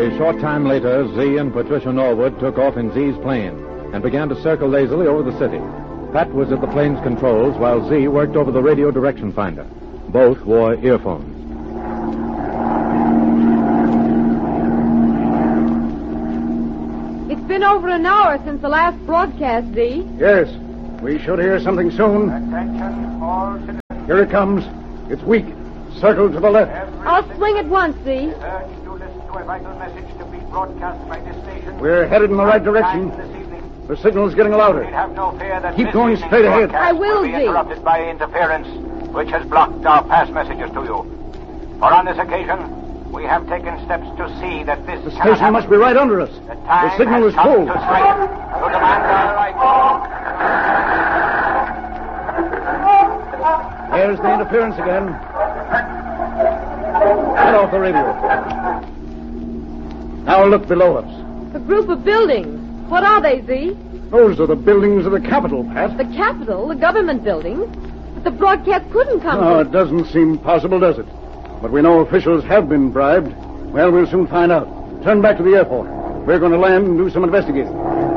A short time later, Z and Patricia Norwood took off in Z's plane and began to circle lazily over the city. Pat was at the plane's controls while Z worked over the radio direction finder. Both wore earphones. It's been over an hour since the last broadcast, Z. Yes. We should hear something soon. Attention, all citizens. Here it comes. It's weak. Circle to the left. I'll swing at once, Z. Urge to listen to a vital message to be broadcast by this station. We're headed in the right direction. This evening. The signal's getting louder. Need have no fear that Keep this going evening's straight ahead. broadcast I will, be Z. interrupted by interference, which has blocked our past messages to you. For on this occasion, we have taken steps to see that this The station must be right under us. The signal is full. To demand our rights. There's the interference again. Cut off the radio. Now look below us. A group of buildings. What are they, Z? Those are the buildings of the Capitol, Pat. The Capitol, the government buildings. But the broadcast couldn't come No, from... it doesn't seem possible, does it? But we know officials have been bribed. Well, we'll soon find out. Turn back to the airport. We're going to land and do some investigating.